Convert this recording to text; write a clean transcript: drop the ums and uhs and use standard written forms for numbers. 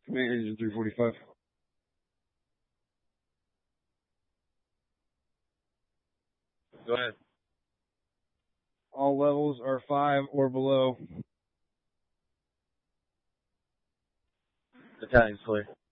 Command engine 345. Go ahead. All levels are 5 or below. Battalion's clear.